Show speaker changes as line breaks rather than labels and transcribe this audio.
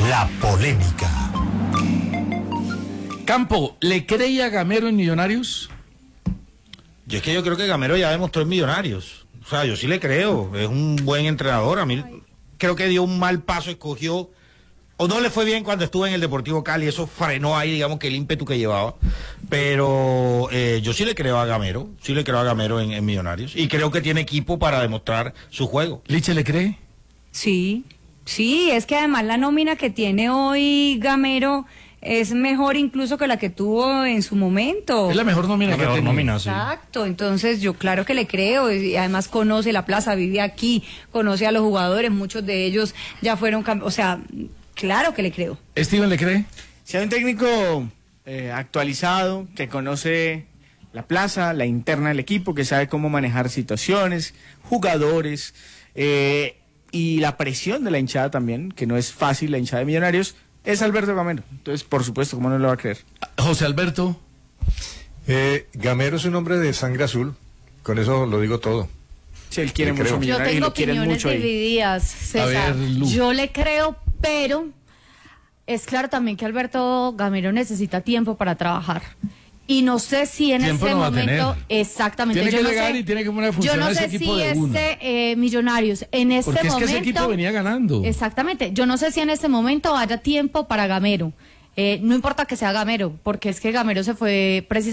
La polémica.
Campo, ¿le cree a Gamero en Millonarios?
Yo creo que Gamero ya demostró en Millonarios. O sea, yo sí le creo. Es un buen entrenador. A mí creo que dio un mal paso, escogió... O no le fue bien cuando estuvo en el Deportivo Cali, eso frenó ahí, digamos, que el ímpetu que llevaba. Pero yo sí le creo a Gamero, en Millonarios. Y creo que tiene equipo para demostrar su juego.
¿Liche le cree?
Sí, es que además la nómina que tiene hoy Gamero es mejor incluso que la que tuvo en su momento.
Es la mejor nómina que ha tenido.
Sí.
Exacto, entonces yo claro que le creo, y además conoce la plaza, vive aquí, conoce a los jugadores, muchos de ellos ya fueron, o sea, claro que le creo.
¿Steven le cree?
Si hay un técnico actualizado, que conoce la plaza, la interna del equipo, que sabe cómo manejar situaciones, jugadores, y la presión de la hinchada también, que no es fácil la hinchada de Millonarios, es Alberto Gamero. Entonces, por supuesto, ¿cómo no lo va a creer?
José Alberto.
Gamero es un hombre de sangre azul, con eso lo digo todo.
Si él quiere
Le
mucho a
creo.
Yo
Millonarios y
tengo
lo quieren
opiniones
mucho ahí.
divididas, César.
A ver, Lu.
Yo le creo, pero es claro también que Alberto Gamero necesita tiempo para trabajar. Y no sé si en
Tiempo
este
no va a
momento,
tener.
exactamente,
Tiene
yo
que
no
llegar
sé,
y tiene que poner a
yo
funcionar
no sé
ese equipo
si
de una.
Millonarios en este
Porque es que
momento,
ese equipo venía ganando.
exactamente, yo no sé si en este momento haya tiempo para Gamero. No importa que sea Gamero, porque es que Gamero se fue precisamente